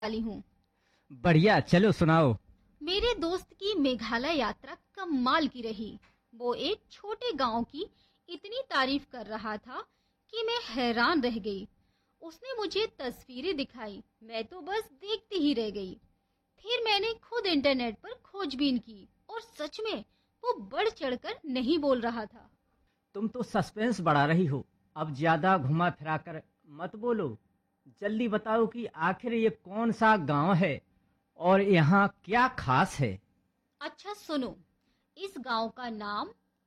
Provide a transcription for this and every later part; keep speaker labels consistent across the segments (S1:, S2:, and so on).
S1: वाली हूँ।
S2: बढ़िया, चलो सुनाओ।
S1: मेरे दोस्त की मेघालय यात्रा कमाल की रही। वो एक छोटे गांव की इतनी तारीफ कर रहा था कि मैं हैरान रह गई। उसने मुझे तस्वीरें दिखाई, मैं तो बस देखती ही रह गई। फिर मैंने खुद इंटरनेट पर खोजबीन की और सच में वो बढ़ चढ़कर नहीं बोल रहा था।
S2: तुम तो सस्पेंस बढ़ा रही हो। अब ज्यादा घुमा फिरा कर मत बोलो। जल्दी बताओ कि आखिर ये कौन सा गांव है और यहाँ क्या खास है।
S1: अच्छा सुनो, इस गांव का नाम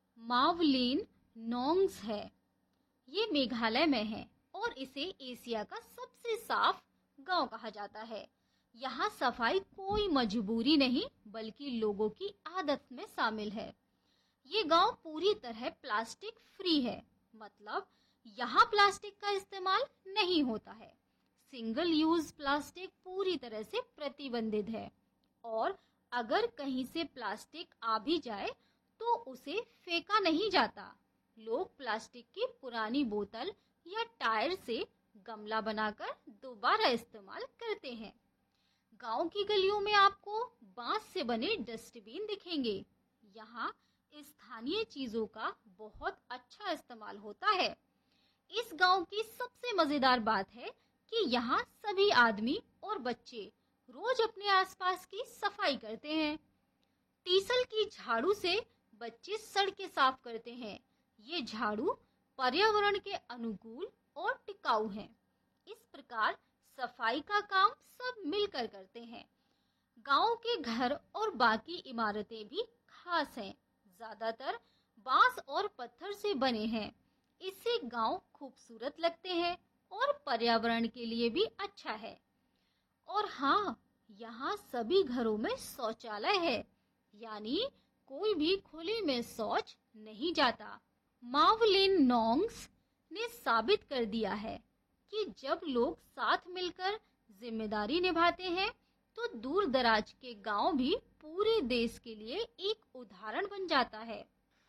S1: मावलिन नोंग्स है। ये मेघालय में है और इसे एशिया का सबसे साफ गांव कहा जाता है। यहाँ सफाई कोई मजबूरी नहीं बल्कि लोगों की आदत में शामिल है। ये गांव पूरी तरह प्लास्टिक फ्री है। मतलब यहाँ प्लास्टिक का इस्तेमाल नहीं होता है। सिंगल यूज प्लास्टिक पूरी तरह से प्रतिबंधित है और अगर कहीं से प्लास्टिक आ भी जाए तो उसे फेंका नहीं जाता। लोग प्लास्टिक की पुरानी बोतल या टायर से गमला बनाकर दोबारा इस्तेमाल करते हैं। गांव की गलियों में आपको बांस से बने डस्टबिन दिखेंगे। यहाँ स्थानीय चीजों का बहुत अच्छा इस्तेमाल होता है। इस गांव की सबसे मजेदार बात है कि यहाँ सभी आदमी और बच्चे रोज अपने आसपास की सफाई करते हैं। टीसल की झाड़ू से बच्चे सड़कें साफ करते हैं। ये झाड़ू पर्यावरण के अनुकूल और टिकाऊ हैं। इस प्रकार सफाई का काम सब मिलकर करते हैं। गांव के घर और बाकी इमारतें भी खास हैं। ज्यादातर बांस और पत्थर से बने हैं। इससे गांव खूबसूरत लगते हैं और पर्यावरण के लिए भी अच्छा है। और हाँ, यहाँ सभी घरों में शौचालय है, यानी कोई भी खुले में शौच नहीं जाता। मावलिन नोंग्स ने साबित कर दिया है कि जब लोग साथ मिलकर जिम्मेदारी निभाते हैं तो दूर दराज के गांव भी पूरे देश के लिए एक उदाहरण बन जाता है।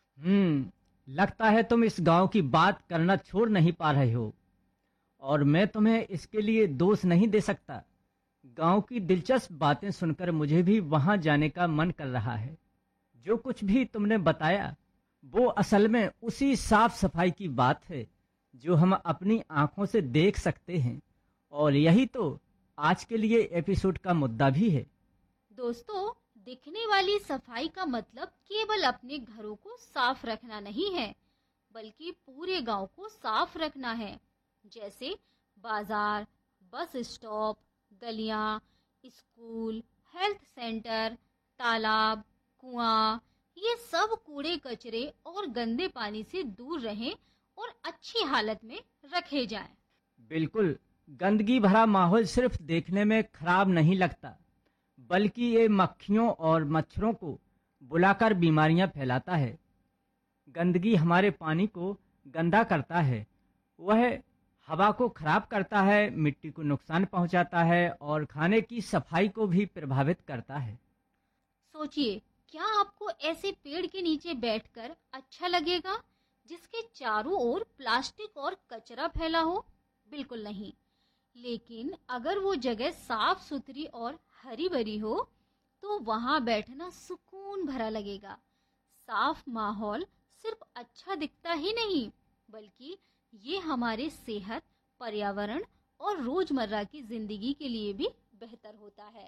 S2: लगता है तुम इस गांव की बात करना छोड़ नहीं पा रहे हो और मैं तुम्हें इसके लिए दोष नहीं दे सकता। गांव की दिलचस्प बातें सुनकर मुझे भी वहां जाने का मन कर रहा है। जो कुछ भी तुमने बताया वो असल में उसी साफ सफाई की बात है जो हम अपनी आंखों से देख सकते हैं और यही तो आज के लिए एपिसोड का मुद्दा भी है।
S1: दोस्तों, दिखने वाली सफाई का मतलब केवल अपने घरों को साफ रखना नहीं है, बल्कि पूरे गांव को साफ रखना है। जैसे बाजार, बस स्टॉप, गलियां, स्कूल, हेल्थ सेंटर, तालाब, कुआं, ये सब कूड़े कचरे और गंदे पानी से दूर रहें और अच्छी हालत में रखे जाएं।
S2: बिल्कुल, गंदगी भरा माहौल सिर्फ देखने में खराब नहीं लगता बल्कि ये मक्खियों और मच्छरों को बुलाकर बीमारियां फैलाता है। गंदगी हमारे पानी को गंदा करता है, वह हवा को खराब करता है, मिट्टी को नुकसान पहुंचाता है और खाने की सफाई को भी प्रभावित करता है।
S1: सोचिए, क्या आपको ऐसे पेड़ के नीचे बैठकर अच्छा लगेगा जिसके चारों ओर प्लास्टिक और कचरा फैला हो? बिल्कुल नहीं। लेकिन अगर वो जगह साफ सुथरी और हरी भरी हो तो वहां बैठना सुकून भरा लगेगा। साफ माहौल सिर्फ अच्छा दिखता ही नहीं बल्कि ये हमारे सेहत, पर्यावरण और रोजमर्रा की जिंदगी के लिए भी बेहतर होता है।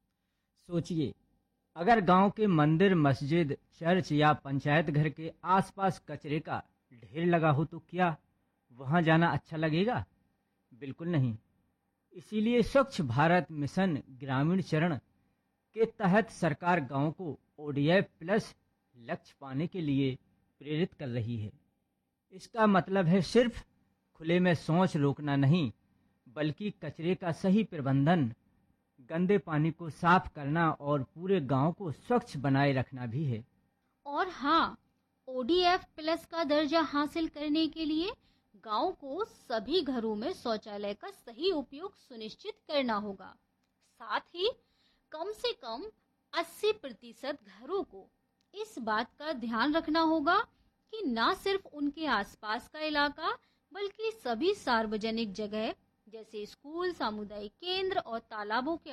S2: सोचिए, अगर गांव के मंदिर, मस्जिद, चर्च या पंचायत घर के आसपास कचरे का ढेर लगा हो तो क्या वहां जाना अच्छा लगेगा? बिल्कुल नहीं। इसीलिए स्वच्छ भारत मिशन ग्रामीण चरण के तहत सरकार गांव को ओडीएफ प्लस लक्ष्य पाने के लिए प्रेरित कर रही है। इसका मतलब है सिर्फ खुले में शौच रोकना नहीं बल्कि कचरे का सही प्रबंधन, गंदे पानी को साफ करना और पूरे गांव को स्वच्छ बनाए रखना भी है।
S1: और हाँ, ओडीएफ प्लस का दर्जा हासिल करने के लिए गांव को सभी घरों में शौचालय का सही उपयोग सुनिश्चित करना होगा। साथ ही कम से कम 80% घरों को इस बात का ध्यान रखना होगा कि न सिर्फ उनके आसपास का इलाका बल्कि सभी सार्वजनिक जगह जैसे स्कूल, सामुदायिक केंद्र और तालाबों के